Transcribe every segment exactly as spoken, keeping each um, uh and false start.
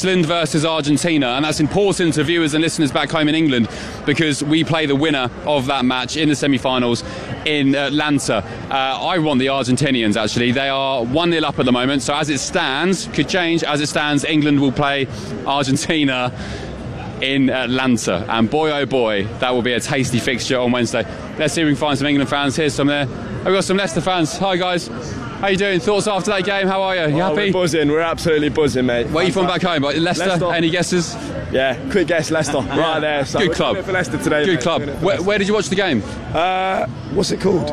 Iceland versus Argentina, and that's important to viewers and listeners back home in England because we play the winner of that match in the semi-finals in Atlanta. Uh, I want the Argentinians, actually. They are one nil up at the moment, so as it stands, could change, as it stands, England will play Argentina in Atlanta, and boy oh boy, that will be a tasty fixture on Wednesday. Let's see if we can find some England fans. Here's some there. I've got some Leicester fans. Hi guys, how you doing? Thoughts after that game? How are you? You oh, happy? We're buzzing, we're absolutely buzzing, mate. Where are you from back home? Leicester? Leicester? Any guesses? Yeah, quick guess, Leicester, yeah. right there. So good club. For Leicester today. Good mate. club. Where, where did you watch the game? Uh, what's it called?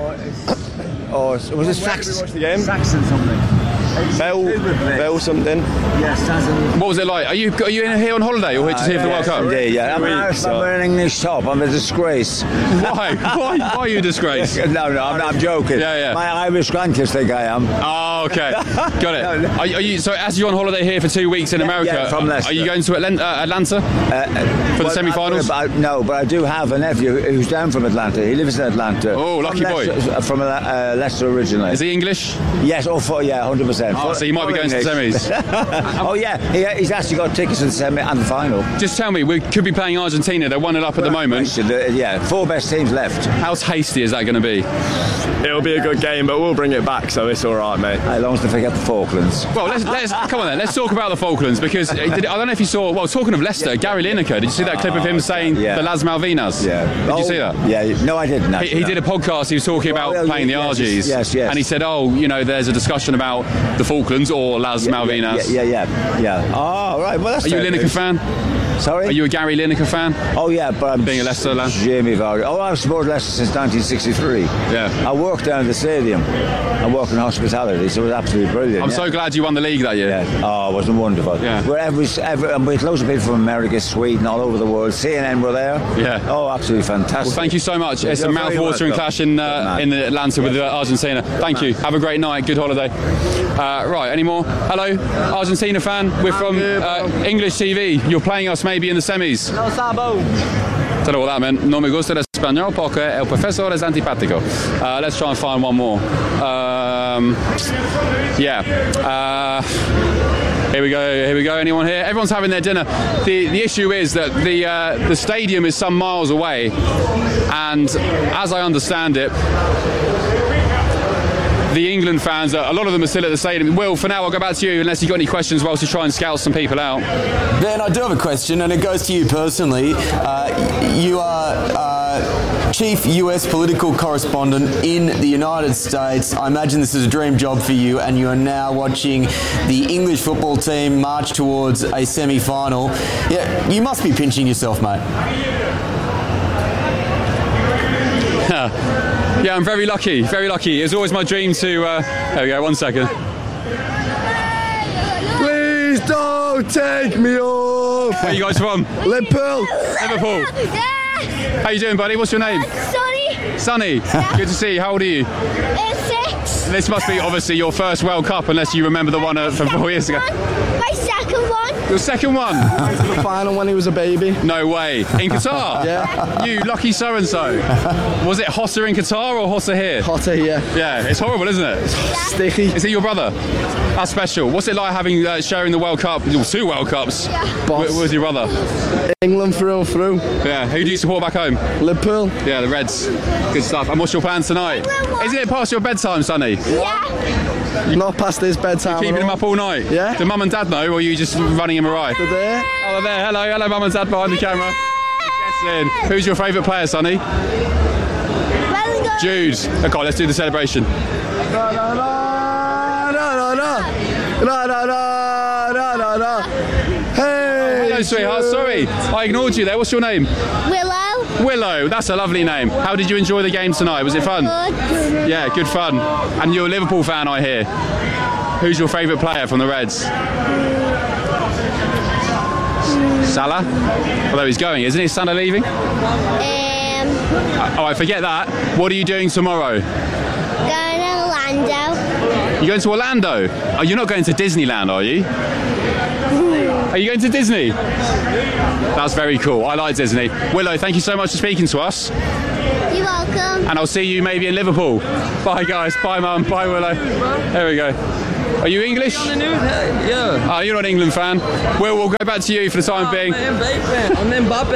Oh, was it Saxon? Watch the game? Saxon something. Bell, Bell something. Yes, Saxon. What was it like? Are you are you in here on holiday or here just uh, here for the World Cup? Indeed, yeah. I'm, I'm, I'm wearing an English top. I'm a disgrace. Why? Why? Why are you a disgrace? no, no, I'm, I'm joking. Yeah, yeah. My Irish grandkids think I am. Oh, okay. Got it. no, no. Are, are you, so as you're on holiday here for two weeks in yeah, America, yeah, from Leicester. Are you going to Atlanta, uh, Atlanta uh, uh, for well, the semi-finals? I, I, no, but I do have a nephew who's down from Atlanta. He lives in Atlanta. Oh, lucky from boy. Leicester, from uh, Leicester originally. Is he English? Yes, oh, for, yeah, one hundred percent. Oh, so you might be going to the semis. oh, yeah, he, he's actually got tickets to the semi and the final. Just tell me, we could be playing Argentina. They're one nil up at the moment. The, yeah, four best teams left. How tasty is that going to be? It'll be a good game, but we'll bring it back, so it's all right, mate. As long as they forget the Falklands. Well, let's, let's come on then. Let's talk about the Falklands because did, I don't know if you saw. Well, talking of Leicester, Gary Lineker. Did you see that clip of him saying yeah. the Las Malvinas? Yeah. Did oh, you see that? Yeah. No, I didn't. He, he did a podcast. He was talking about well, playing yes, the Argies. Yes, yes. And he said, "Oh, you know, there's a discussion about the Falklands or Las yeah, Malvinas." Yeah, yeah, yeah. yeah. Oh, right. Well, that's. Are you a Lineker news. fan? Sorry? Are you a Gary Lineker fan? Oh, yeah, but I'm being a Leicester lad. Jamie Vardy. Oh, I've supported Leicester since nineteen sixty-three. Yeah. I worked down at the stadium. I worked in hospitality, so it was absolutely brilliant. I'm yeah. so glad you won the league that year. Yeah. Oh, it was wonderful. Yeah. We're every, every, and we had loads of people from America, Sweden, all over the world. C N N were there. Yeah. Oh, absolutely fantastic. Well, thank you so much. It's You're a mouth-watering clash in uh, in the Atlanta with uh, Argentina. Thank you. Have a great night. Good holiday. Uh, right. Any more? Hello, Argentina fan. We're from uh, English T V. You're playing us maybe in the semis. No sabo. Don't know what that meant. No me gusta el español porque el profesor es antipático. Uh, let's try and find one more. Um, yeah. Uh, Here we go. Here we go. Anyone here? Everyone's having their dinner. The the issue is that the uh, the stadium is some miles away, and as I understand it, the England fans, a lot of them are still at the stadium. Will, for now, I'll go back to you unless you've got any questions whilst you try and scout some people out. Ben, I do have a question, and it goes to you personally. Uh, you are uh, Chief U S Political Correspondent in the United States. I imagine this is a dream job for you, and you are now watching the English football team march towards a semi-final. Yeah, you must be pinching yourself, mate. Yeah, I'm very lucky, very lucky. It was always my dream to... Uh, there we go, one second. Please don't take me off! Where are you guys from? Liverpool. Liverpool. Yeah. How you doing, buddy? What's your name? Sonny. Sonny. Yeah. Good to see you. How old are you? Uh, six. This must be obviously your first World Cup, unless you remember the one uh, from four years ago. My second one. Your second one? The final when he was a baby. No way. In Qatar? Yeah. You lucky so-and-so. Was it hotter in Qatar or hotter here? Hotter here. Yeah, it's horrible, isn't it? Yeah. Sticky. Is it your brother? That's special. What's it like having uh, sharing the World Cup, well, two World Cups, Yeah. with, with your brother? England through and through. Yeah. Who do you support back home? Liverpool. Yeah, the Reds. Good stuff. And what's your plans tonight? Isn't it past your bedtime, Sonny? Yeah. Not past his bedtime. Keeping him up all night? Yeah. Do mum and dad know, or are you just running him awry? They're there. Oh, they're there. Hello, hello, mum and dad behind the camera. Yes, in. Who's your favourite player, Sonny? Bellingham. Jude. Okay, let's do the celebration. No, no, no, no, no, no, no, no, no, no, no, no. Hey. Hello, sweetheart. Sorry, I ignored you there. What's your name? Willow. Willow. That's a lovely name. How did you enjoy the game tonight? Was it fun? Good. Yeah, good fun. And you're a Liverpool fan, I hear. Who's your favourite player from the Reds? Salah? Although he's going, isn't he? Is Salah leaving? Um, Oh, I forget that. What are you doing tomorrow? going to Orlando. You're going to Orlando? Oh, you're not going to Disneyland, are you? Are you going to Disney? That's very cool. I like Disney. Willow, thank you so much for speaking to us. You're welcome. And I'll see you maybe in Liverpool. Bye, guys. Bye, Mum. Bye, Willow. There we go. Are you English? Yeah. Oh, you're not an England fan. Well, we'll go back to you for the time being. I'm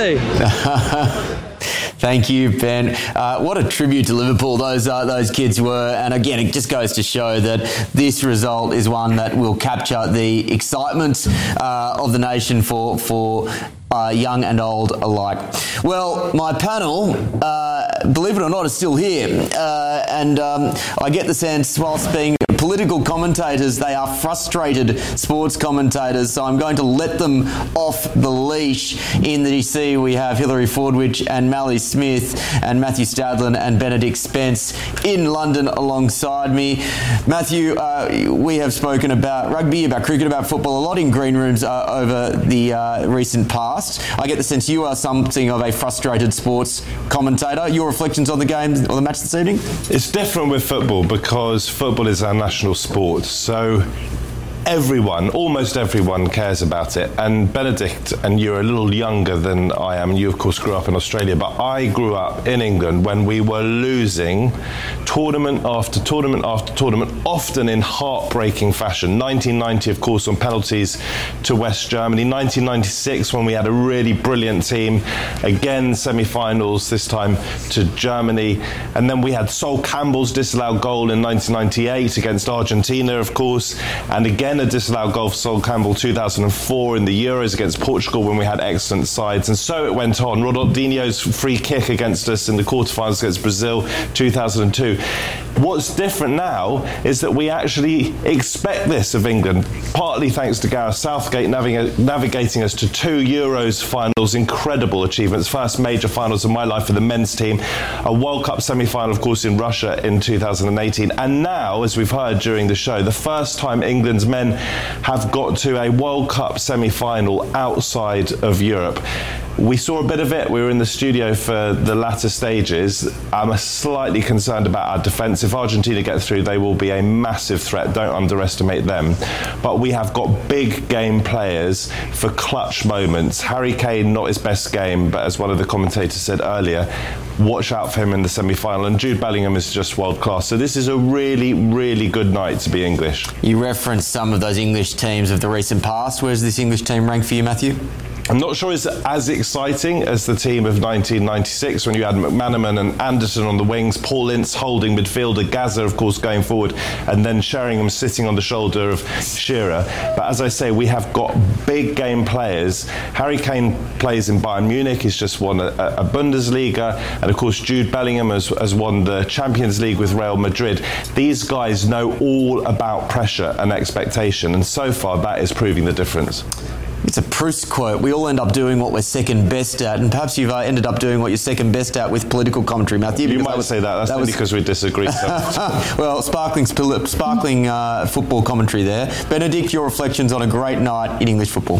Mbappe. Thank you, Ben. Uh, what a tribute to Liverpool those uh, those kids were. And again, it just goes to show that this result is one that will capture the excitement uh, of the nation for for uh, young and old alike. Well, my panel, uh, believe it or not, is still here. Uh, and um, I get the sense, whilst being political commentators, they are frustrated sports commentators, so I'm going to let them off the leash. In the D C, we have Hilary Fordwich and Mally Smith and Matthew Stadlin and Benedict Spence in London alongside me. Matthew, uh, we have spoken about rugby, about cricket, about football, a lot in green rooms uh, over the uh, recent past. I get the sense you are something of a frustrated sports commentator. Your reflections on the game or the match this evening? It's different with football because football is our national sport, so everyone, almost everyone cares about it. And Benedict, and you're a little younger than I am, you of course grew up in Australia, but I grew up in England when we were losing tournament after tournament after tournament, often in heartbreaking fashion. nineteen ninety, of course, on penalties to West Germany. nineteen ninety-six, when we had a really brilliant team, again semi-finals, this time to Germany. And then we had Sol Campbell's disallowed goal in nineteen ninety-eight against Argentina, of course, and again a disallowed goal for Sol Campbell two thousand four in the Euros against Portugal when we had excellent sides, and so it went on. Ronaldinho's free kick against us in the quarterfinals against Brazil two thousand two. What's different now is that we actually expect this of England, partly thanks to Gareth Southgate navig- navigating us to two Euros finals, incredible achievements, first major finals of my life for the men's team, a World Cup semi-final, of course, in Russia in two thousand eighteen, and now, as we've heard during the show, the first time England's men have got to a World Cup semi-final outside of Europe. We saw a bit of it. We were in the studio for the latter stages. I'm slightly concerned about our defence. If Argentina get through, they will be a massive threat. Don't underestimate them. But we have got big game players for clutch moments. Harry Kane, not his best game, but as one of the commentators said earlier, watch out for him in the semi-final. And Jude Bellingham is just world class. So this is a really, really good night to be English. You referenced some of those English teams of the recent past. Where's this English team rank for you, Matthew? I'm not sure it's as exciting as the team of nineteen ninety-six when you had McManaman and Anderson on the wings, Paul Ince holding midfielder, Gazza, of course, going forward, and then Sheringham sitting on the shoulder of Shearer. But as I say, we have got big game players. Harry Kane plays in Bayern Munich. He's just won a, a Bundesliga. And of course, Jude Bellingham has, has won the Champions League with Real Madrid. These guys know all about pressure and expectation. And so far, that is proving the difference. It's a Proust quote. We all end up doing what we're second best at, and perhaps you've uh, ended up doing what you're second best at with political commentary, Matthew. You might that was, say that. That's that only was... because we disagree. So. Well, sparkling, sparkling uh, football commentary there. Benedict, your reflections on a great night in English football.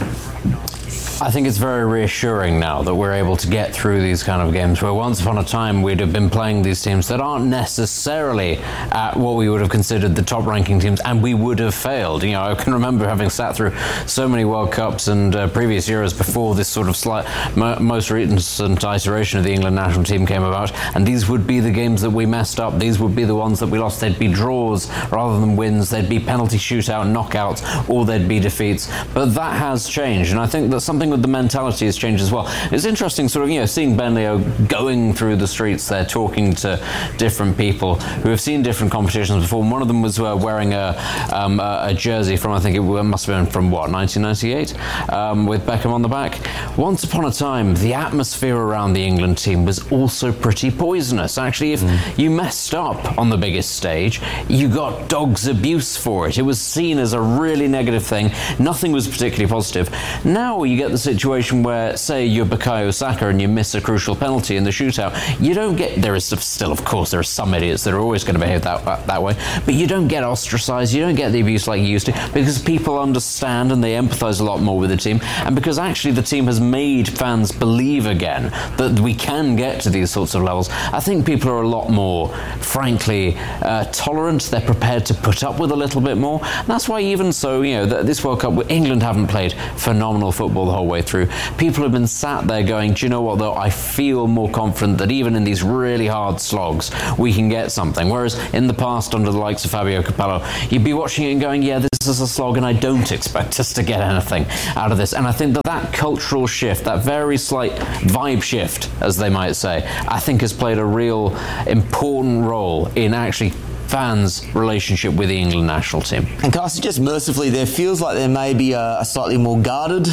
I think it's very reassuring now that we're able to get through these kind of games where once upon a time we'd have been playing these teams that aren't necessarily at what we would have considered the top ranking teams, and we would have failed. You know, I can remember having sat through so many World Cups and uh, previous Euros before this sort of slight, mo- most recent iteration of the England national team came about, and these would be the games that we messed up. These would be the ones that we lost. They'd be draws rather than wins. They'd be penalty shootout knockouts, or they'd be defeats. But that has changed, and I think that something with the mentality has changed as well. It's interesting sort of, you know, seeing Ben Leo going through the streets there, talking to different people who have seen different competitions before. And one of them was uh, wearing a, um, a jersey from, I think it must have been from, what, nineteen ninety-eight, um, with Beckham on the back. Once upon a time, the atmosphere around the England team was also pretty poisonous. Actually, if mm. you messed up on the biggest stage, you got dog's abuse for it. It was seen as a really negative thing. Nothing was particularly positive. Now you get the situation where, say, you're Bukayo Saka and you miss a crucial penalty in the shootout. You don't get, there is still, of course, there are some idiots that are always going to behave that, that, that way, but you don't get ostracized, you don't get the abuse like you used to, because people understand and they empathize a lot more with the team, and because actually the team has made fans believe again that we can get to these sorts of levels. I think people are a lot more, frankly, uh, tolerant. They're prepared to put up with a little bit more. And that's why, even so, you know, this World Cup, England haven't played phenomenal football the whole our way through. People have been sat there going, do you know what, though? I feel more confident that even in these really hard slogs, we can get something. Whereas in the past, under the likes of Fabio Capello, you'd be watching it and going, yeah, this is a slog, and I don't expect us to get anything out of this. And I think that that cultural shift, that very slight vibe shift, as they might say, I think has played a real important role in actually fans' relationship with the England national team. And can I suggest mercifully there feels like there may be a, a slightly more guarded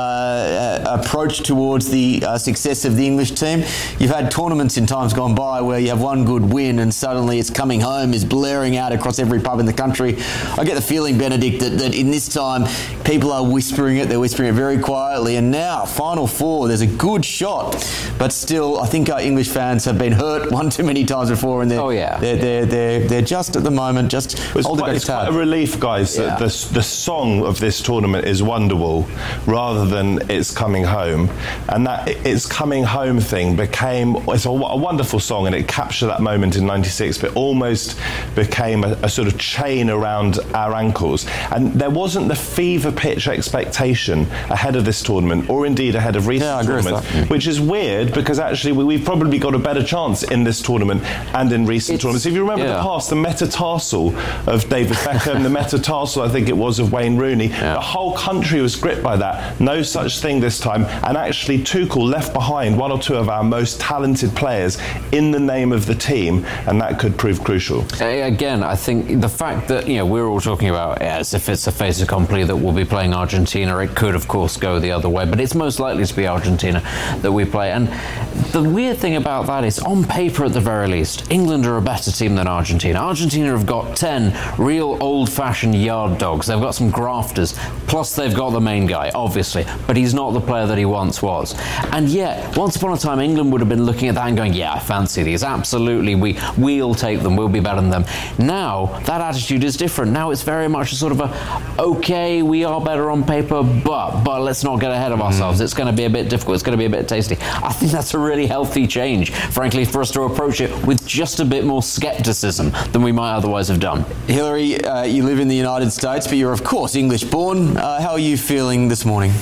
uh, approach towards the uh, success of the English team. You've had tournaments in times gone by where you have one good win and suddenly it's coming home is blaring out across every pub in the country. I get the feeling, Benedict, that, that in this time people are whispering it, they're whispering it very quietly, and now, Final Four, there's a good shot, but still I think our English fans have been hurt one too many times before, and they're, oh, yeah. they're, they're, they're, they're just at the moment, just it's holding quite, back it's a tab. quite a relief, guys, Yeah. that the, the song of this tournament is Wonderwall rather than It's Coming Home. And that It's Coming Home thing became, it's a, a wonderful song, and it captured that moment in ninety-six, but almost became a, a sort of chain around our ankles. And there wasn't the fever pitch expectation ahead of this tournament, or indeed ahead of recent Yeah, I agree with tournaments, that. which is weird because actually we, we've probably got a better chance in this tournament and in recent It's- tournaments. If you remember yeah. the past, the metatarsal of David Beckham, the metatarsal, I think it was, of Wayne Rooney. Yeah. The whole country was gripped by that. No such thing this time. And actually, Tuchel left behind one or two of our most talented players in the name of the team, and that could prove crucial. Again, I think the fact that, you know, we're all talking about yeah, as if it's a fait accompli that we'll be playing Argentina. It could, of course, go the other way, but it's most likely to be Argentina that we play. And the weird thing about that is, on paper at the very least, England are a better team than Argentina. Argentina have got ten real old-fashioned yard dogs. They've got some grafters, plus they've got the main guy, obviously, but he's not the player that he once was. And yet, once upon a time, England would have been looking at that and going, yeah, I fancy these, absolutely, we, we'll take them, we'll be better than them. Now, that attitude is different. Now it's very much a sort of a, okay, we are better on paper, but, but let's not get ahead of ourselves. Mm. It's going to be a bit difficult, it's going to be a bit tasty. I think that's a really healthy change, frankly, for us to approach it with just a bit more scepticism than we might otherwise have done. Hilary, uh, you live in the United States, but you're of course English born. Uh, how are you feeling this morning?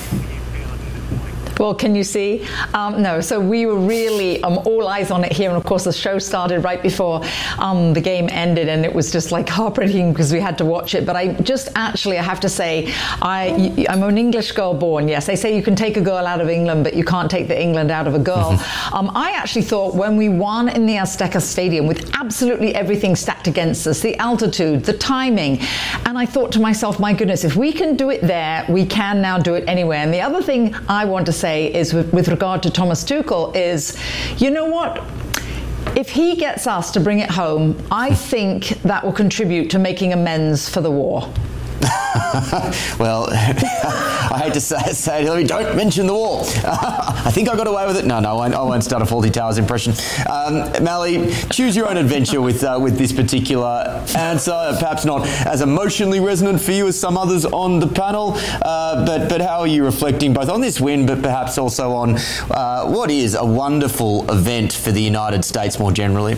Well, can you see? Um, no, so we were really um, all eyes on it here. And of course, the show started right before um, the game ended. And it was just like heartbreaking because we had to watch it. But I just actually, I have to say, I, I'm an English girl born. Yes, they say you can take a girl out of England, but you can't take the England out of a girl. Mm-hmm. um, I actually thought when we won in the Azteca Stadium with absolutely everything stacked against us, the altitude, the timing, and I thought to myself, my goodness, if we can do it there, we can now do it anywhere. And the other thing I want to say is with, with regard to Thomas Tuchel is, you know what? If he gets us to bring it home, I think that will contribute to making amends for the war. Well, I hate to say it, say it, Hilary, don't mention the war. I think I got away with it. No, no, I won't, I won't start a Fawlty Towers impression. Um, Mally, choose your own adventure with uh, with this particular answer. Perhaps not as emotionally resonant for you as some others on the panel, uh, but but how are you reflecting both on this win, but perhaps also on uh, what is a wonderful event for the United States more generally?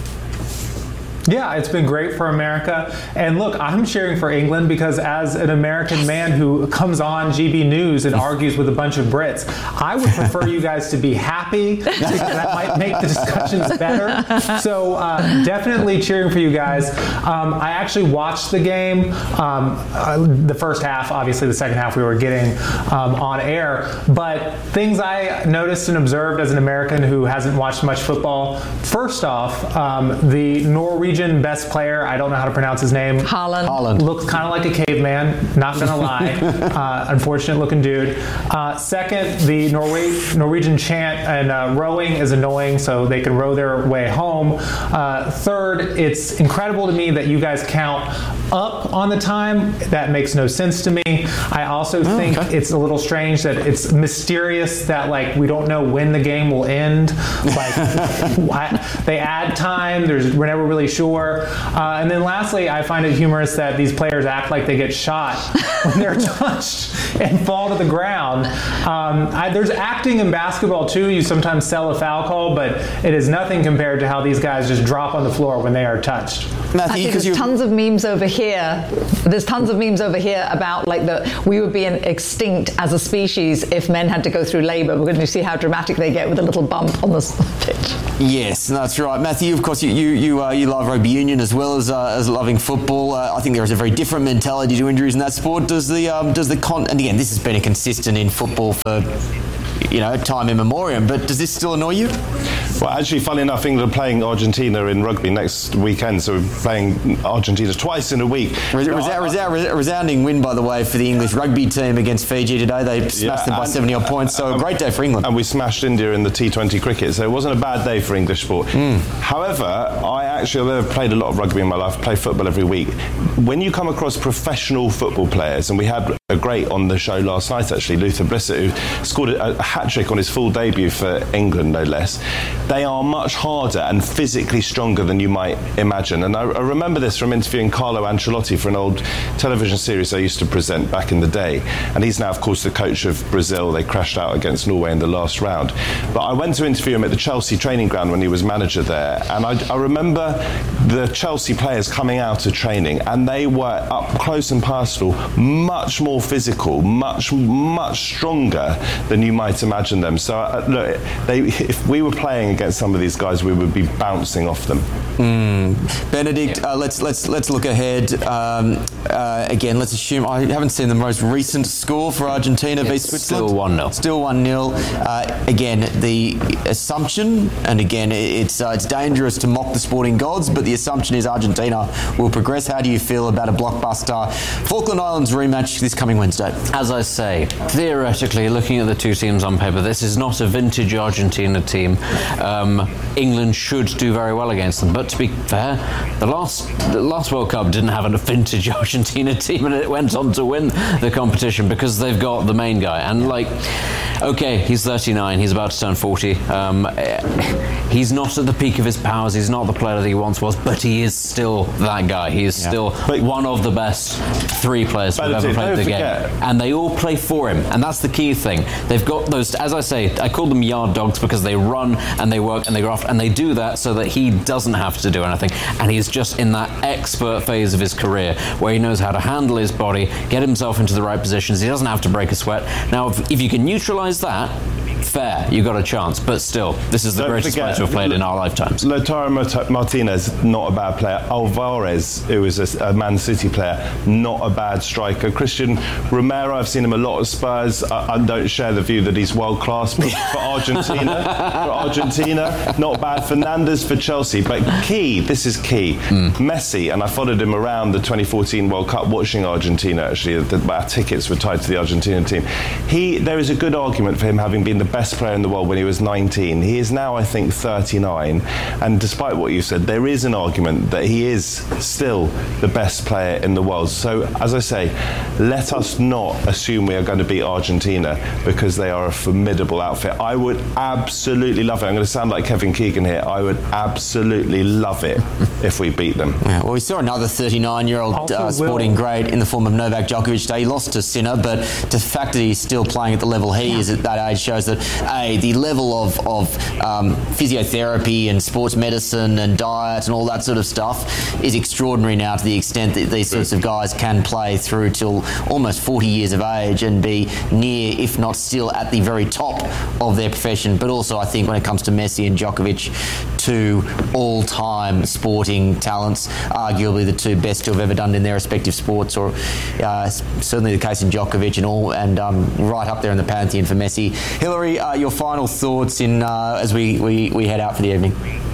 Yeah, it's been great for America. And look, I'm cheering for England because as an American man who comes on G B News and argues with a bunch of Brits, I would prefer you guys to be happy because that might make the discussions better. So uh, definitely cheering for you guys. Um, I actually watched the game, um, uh, the first half, obviously the second half we were getting um, on air. But things I noticed and observed as an American who hasn't watched much football, first off, um, the Norwegian best player, I don't know how to pronounce his name. Haaland. Haaland. Looks kind of like a caveman, not gonna lie. uh, unfortunate looking dude. Uh, second, the Norwe- Norwegian chant and uh, rowing is annoying, so they can row their way home. Uh, third, it's incredible to me that you guys count up on the time. That makes no sense to me. I also oh, think okay. it's a little strange that it's mysterious that like we don't know when the game will end. Like I, they add time. There's we're never really sure. sure. Uh, and then lastly, I find it humorous that these players act like they get shot when they're touched and fall to the ground. Um, I, there's acting in basketball too. You sometimes sell a foul call, but it is nothing compared to how these guys just drop on the floor when they are touched. Matthew, I think there's tons of memes over here. There's tons of memes over here about like that we would be an extinct as a species if men had to go through labour. We're going to see how dramatic they get with a little bump on the pitch. Yes, that's right, Matthew. Of course, you you you, uh, you love rugby union as well as uh, as loving football. Uh, I think there is a very different mentality to injuries in that sport. Does the um, does the con? And again, this has been a consistent in football for, you know, time immemorial. But does this still annoy you? Well, actually, funny enough, England are playing Argentina in rugby next weekend, so we're playing Argentina twice in a week. Res- res- res- res- resounding win, by the way, for the English rugby team against Fiji today. They smashed yeah, them by seventy odd points, so a great day for England. And we smashed India in the T twenty cricket, so it wasn't a bad day for English sport. Mm. However, I actually, although I've played a lot of rugby in my life, I play football every week. When you come across professional football players, and we had a great on the show last night, actually, Luther Blissett, who scored a, a hat-trick on his full debut for England, no less. They are much harder and physically stronger than you might imagine. And I, I remember this from interviewing Carlo Ancelotti for an old television series I used to present back in the day. And he's now, of course, the coach of Brazil. They crashed out against Norway in the last round. But I went to interview him at the Chelsea training ground when he was manager there. And I, I remember the Chelsea players coming out of training, and they were up close and personal, much more physical, much, much stronger than you might imagine them. So, uh, look, they, if we were playing against some of these guys, we would be bouncing off them. Mm. Benedict, uh, let's let's let's look ahead. Um, uh, again, let's assume I haven't seen the most recent score for Argentina v Switzerland. Still one nil. Still one nil. Uh, again, the assumption, and again, it's uh, it's dangerous to mock the sporting gods, but the assumption is Argentina will progress. How do you feel about a blockbuster Falkland Islands rematch this coming Wednesday? As I say, theoretically, looking at the two teams on paper, this is not a vintage Argentina team. Um, England should do very well against them, but to be fair, the last the last World Cup didn't have a vintage Argentina team, and it went on to win the competition because they've got the main guy. And like, okay, he's thirty-nine, he's about to turn forty. Um, he's not at the peak of his powers, he's not the player that he once was, but he is still that guy. He is yeah. still but one of the best three players who've ever played the forget. game. And they all play for him, and that's the key thing. They've got those, as I say, I call them yard dogs because they run and they work and they graft, and they do that so that he doesn't have to do anything. And he's just in that expert phase of his career where he knows how to handle his body, get himself into the right positions. He doesn't have to break a sweat. Now, if, if you can neutralise that, fair, you got a chance. But still, this is the Don't greatest player to have played L- in our lifetimes. Lautaro Martinez, not a bad player. Alvarez, who is a, a Man City player, not a bad striker. Christian Romero, I've seen him a lot at Spurs. I, I don't share the view that he's world class, but for Argentina, for Argentina, not bad. Fernandes for Chelsea, but key. This is key. Mm. Messi, and I followed him around the twenty fourteen World Cup, watching Argentina. Actually, the, our tickets were tied to the Argentinian team. He, there is a good argument for him having been the best player in the world when he was nineteen. He is now, I think, thirty-nine, and despite what you said, there is an argument that he is still the best player in the world. So, as I say, let us not assume we are going to beat Argentina, because they are a formidable outfit. I would absolutely love it. I'm going to sound like Kevin Keegan here. I would absolutely love it if we beat them. Yeah, well, we saw another thirty-nine-year-old uh, sporting great in the form of Novak Djokovic today. He lost to Sinner, but the fact that he's still playing at the level he yeah. is at that age shows that A, the level of, of um, physiotherapy and sports medicine and diet and all that sort of stuff is extraordinary now, to the extent that these sorts of guys can play through till almost forty years of age and be near, if not still at the very top of their profession. But also, I think when it comes to Messi and Djokovic, two all-time sporting talents, arguably the two best to have ever done in their respective sports, or uh, certainly the case in Djokovic and all, and um, right up there in the pantheon for Messi. Hillary, uh, your final thoughts in uh, as we, we, we head out for the evening?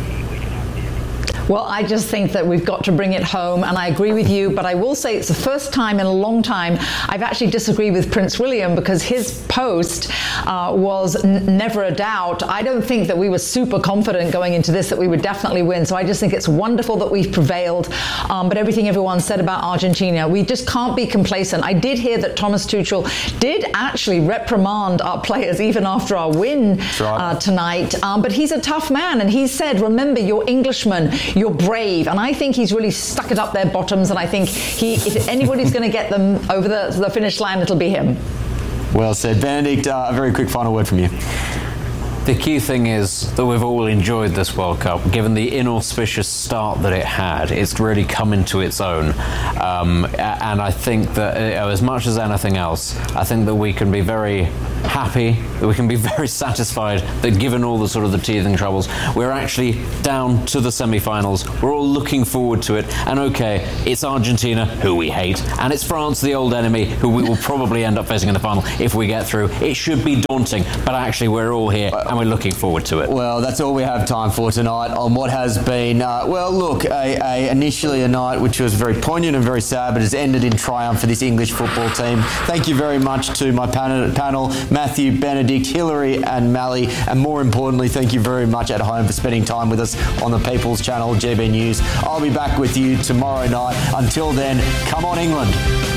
Well, I just think that we've got to bring it home, and I agree with you, but I will say it's the first time in a long time I've actually disagreed with Prince William, because his post uh, was n- never a doubt. I don't think that we were super confident going into this that we would definitely win, so I just think it's wonderful that we've prevailed, um, but everything everyone said about Argentina, we just can't be complacent. I did hear that Thomas Tuchel did actually reprimand our players even after our win right. uh, tonight, um, but he's a tough man, and he said, remember, you're Englishmen. you're brave. And I think he's really stuck it up their bottoms. And I think he, if anybody's going to get them over the, the finish line, it'll be him. Well said. Benedict, uh, a very quick final word from you. The key thing is that we've all enjoyed this World Cup. Given the inauspicious start that it had, it's really come into its own. Um, and I think that uh, as much as anything else, I think that we can be very happy, that we can be very satisfied that given all the sort of the teething troubles, we're actually down to the semi-finals. We're all looking forward to it. And okay, it's Argentina, who we hate, and it's France, the old enemy, who we will probably end up facing in the final if we get through. It should be daunting, but actually we're all here and we're looking forward to it. Well, that's all we have time for tonight on what has been, uh, well, look, a, a initially a night which was very poignant and very sad, but has ended in triumph for this English football team. Thank you very much to my pan- panel, Matthew, Benedict, Hillary and Mally, and more importantly, thank you very much at home for spending time with us on the People's Channel, G B News. I'll be back with you tomorrow night. Until then, come on England.